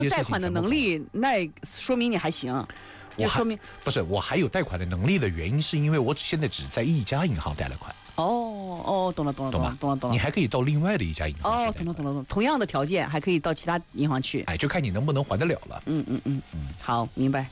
贷款的能力，那说明你还行。就说明不是我还有贷款的能力的原因，是因为我现在只在一家银行贷了款。 懂了。 你还可以到另外的一家银行。 懂了。同样的条件还可以到其他银行去。 就看你能不能还得了了。 好，明白。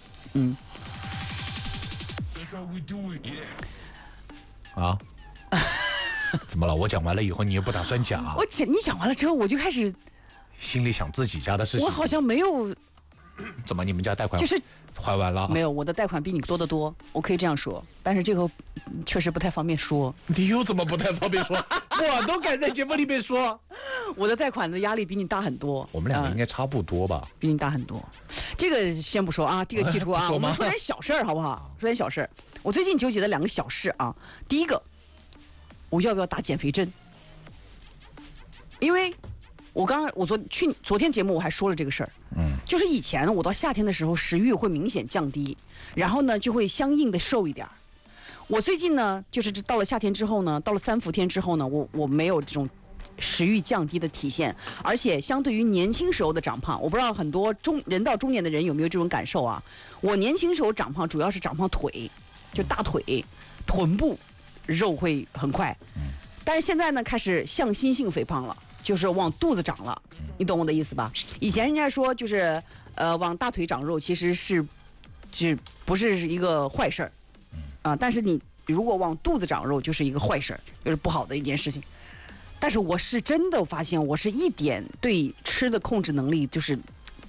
啊？怎么了？我讲完了以后，你也不打算讲？ 你讲完了之后，我就开始心里想自己家的事情。 我好像没有。 怎么？你们家贷款就是还完了？ 没有，我的贷款比你多得多，我可以这样说。但是这个确实不太方便说。 你又怎么不太方便说？我都敢在节目里面说， 我的贷款的压力比你大很多。 我们两个应该差不多吧？ 比你大很多。这个先不说啊，这个提出啊，我们说点小事儿好不好？说点小事儿。我最近纠结的2个小事啊，第一个，我要不要打减肥针？因为我昨天节目我还说了这个事儿，就是以前我到夏天的时候食欲会明显降低，然后呢就会相应的瘦一点。我最近呢，就是到了夏天之后呢，到了3伏天之后呢，我没有这种食欲降低的体现，而且相对于年轻时候的长胖，我不知道很多人到中年的人有没有这种感受啊？我年轻时候长胖主要是长胖腿，就大腿、臀部肉会很快，但是现在呢开始向心性肥胖了。就是往肚子长了，你懂我的意思吧？以前人家说就是往大腿长肉，其实是不是一个坏事儿啊？但是你如果往肚子长肉，就是一个坏事儿，就是不好的一件事情。但是我是真的发现，我是一点对吃的控制能力就是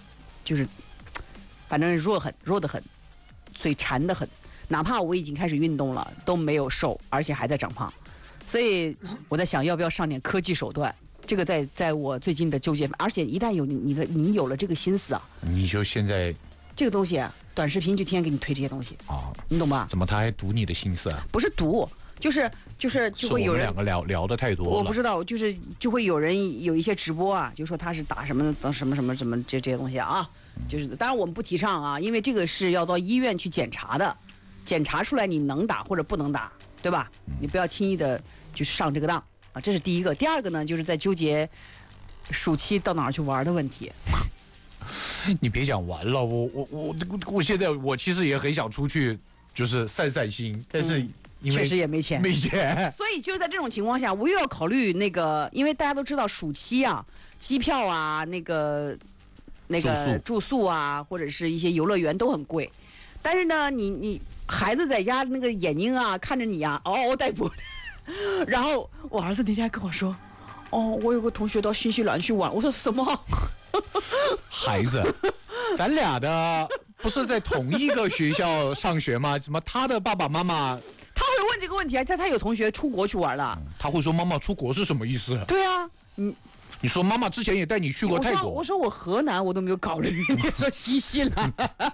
反正弱得很，嘴馋得很。哪怕我已经开始运动了，都没有瘦，而且还在长胖。所以我在想，要不要上点科技手段？这个在我最近的纠结，而且一旦有你有了这个心思啊，你就现在这个东西啊，短视频就天天给你推这些东西啊， 你懂吧？ 怎么他还读你的心思啊？ 不是读，就是就会有人我们两个聊的太多了。 我不知道，就会有人有一些直播啊，就说他是打什么等什么这些东西啊，就是当然我们不提倡啊，因为这个是要到医院去检查的，检查出来你能打或者不能打，对吧？你不要轻易的就是上这个当。啊，这是第一个。第二个呢，就是在纠结暑期到哪儿去玩的问题。 你别讲完了，我现在我其实也很想出去，就是散散心，但是因为确实也没钱， 所以就是在这种情况下，我又要考虑那个，因为大家都知道暑期啊，机票啊，那个住宿啊，或者是一些游乐园都很贵。但是呢，你孩子在家那个眼睛啊，看着你啊，嗷嗷待哺。然后我儿子那天还跟我说，我有个同学到新西兰去玩，我说什么？ 孩子，咱俩的不是在同一个学校上学吗？怎么他的爸爸妈妈？ 他会问这个问题啊？他有同学出国去玩了， 他会说妈妈出国是什么意思？ 对啊， 你说妈妈之前也带你去过泰国， 我说我河南我都没有考虑，你说新西兰，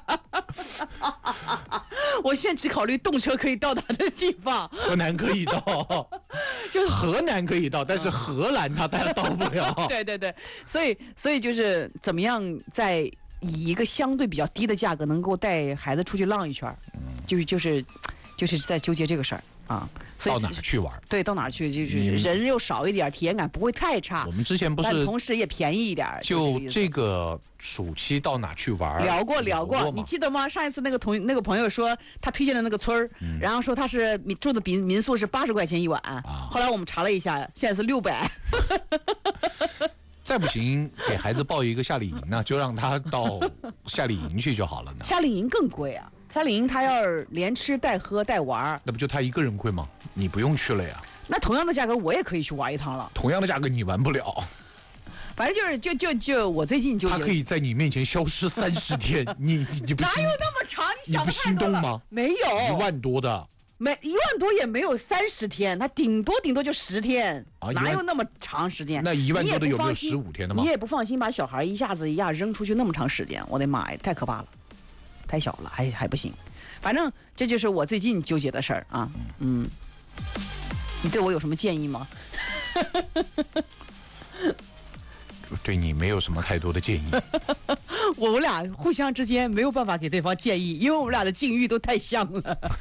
我现在只考虑动车可以到达的地方。 河南可以到，就是河南可以到，但是荷兰他到不了。 对，所以就是怎么样在以一个相对比较低的价格能够带孩子出去浪一圈，就是在纠结这个事儿。啊， 到哪儿去玩？ 对，到哪儿去就是人又少一点，体验感不会太差。 我们之前不是， 但同时也便宜一点。 就这个暑期到哪去玩？ 聊过，你记得吗？上一次那个朋友说他推荐的那个村儿，然后说他是住的民宿是80块钱一晚，后来我们查了一下，现在是600。 再不行，给孩子报一个夏令营呢，就让他到夏令营去就好了呢。 夏令营更贵啊。夏令营他要是连吃带喝带玩， 那不就他一个人贵吗？你不用去了呀。 那同样的价格我也可以去玩一趟了。 同样的价格你玩不了。 反正就是我最近他可以在你面前消失30天，你不哪有那么长？你想不心动吗？ 没有 1万多的， 1万多也没有30天，他顶多就10天，哪有那么长时间？ 那1万多的有没有15天的吗？ 你也不放心把小孩一下扔出去那么长时间，我的妈呀，太可怕了。太小了，还不行，反正这就是我最近纠结的事儿啊。你对我有什么建议吗？ 对你没有什么太多的建议。 我们俩互相之间没有办法给对方建议，因为我们俩的境遇都太像了。